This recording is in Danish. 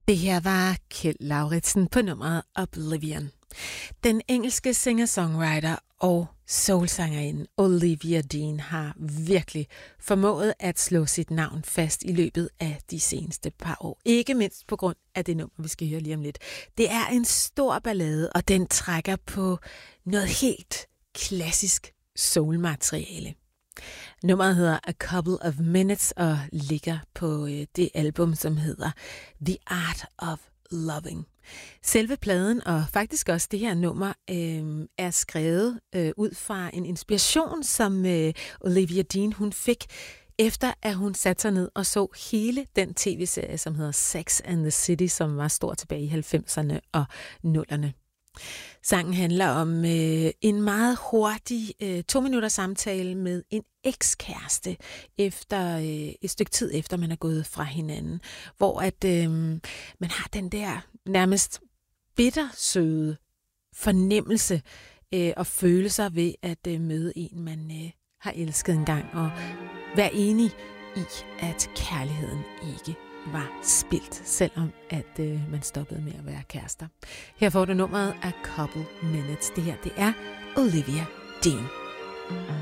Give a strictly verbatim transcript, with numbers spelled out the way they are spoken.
Det her var Kjeld Lauritsen på nummeret Oblivion. Den engelske singer-songwriter og soulsangerinde Olivia Dean har virkelig formået at slå sit navn fast i løbet af de seneste par år. Ikke mindst på grund af det nummer, vi skal høre lige om lidt. Det er en stor ballade, og den trækker på noget helt klassisk soulmateriale. Nummeret hedder A Couple of Minutes og ligger på øh, det album, som hedder The Art of Loving. Selve pladen og faktisk også det her nummer øh, er skrevet øh, ud fra en inspiration, som øh, Olivia Dean hun fik efter at hun satte sig ned og så hele den tv-serie, som hedder Sex and the City, som var stor tilbage i halvfemserne og nullerne. Sangen handler om øh, en meget hurtig øh, to minutter samtale med en ekskæreste efter øh, et stykke tid efter man er gået fra hinanden, hvor at øh, man har den der nærmest bittersøde fornemmelse øh, og følelser ved at øh, møde en man øh, har elsket engang og være enig i at kærligheden ikke var spildt, selvom at øh, man stoppede med at være kærester. Her får du nummeret A Couple Minutes. Det her, det er Olivia Dean.